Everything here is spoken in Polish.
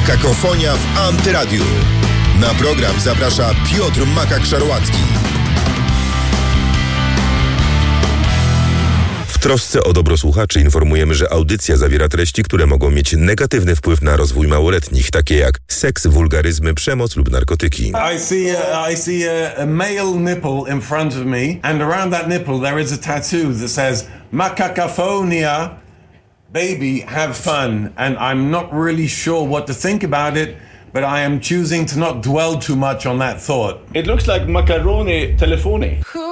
Kakofonia w Antyradiu. Na program zaprasza Piotr Makak-Szarłacki. W trosce o dobro słuchaczy informujemy, że audycja zawiera treści, które mogą mieć negatywny wpływ na rozwój małoletnich, takie jak seks, wulgaryzmy, przemoc lub narkotyki. I see a male nipple in front of me, and around that nipple there is a tattoo that says Makakafonia, baby, have fun. And I'm not really sure what to think about it, but I am choosing to not dwell too much on that thought. It looks like macaroni telephony.